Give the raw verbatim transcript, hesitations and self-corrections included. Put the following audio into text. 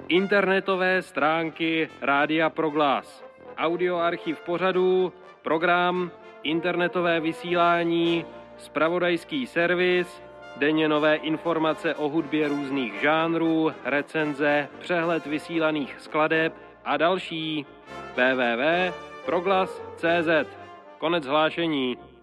internetové stránky Rádia Proglas, audioarchiv pořadů, program, internetové vysílání, zpravodajský servis, denně nové informace o hudbě různých žánrů, recenze, přehled vysílaných skladeb a další. w w w tečka proglas tečka c z. Konec hlášení.